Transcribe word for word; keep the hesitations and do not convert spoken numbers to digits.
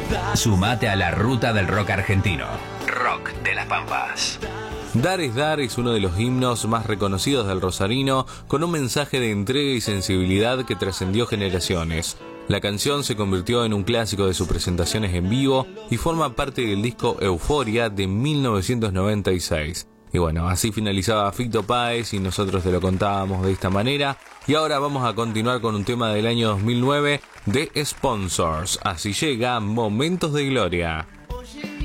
Sumate a la ruta del rock argentino. Rock de las Pampas. Dar es dar es uno de los himnos más reconocidos del rosarino, con un mensaje de entrega y sensibilidad que trascendió generaciones. La canción se convirtió en un clásico de sus presentaciones en vivo y forma parte del disco Euforia de mil novecientos noventa y seis. Y bueno, así finalizaba Fito Páez y nosotros te lo contábamos de esta manera. Y ahora vamos a continuar con un tema del año dos mil nueve de Sponsors. Así llega Momentos de Gloria.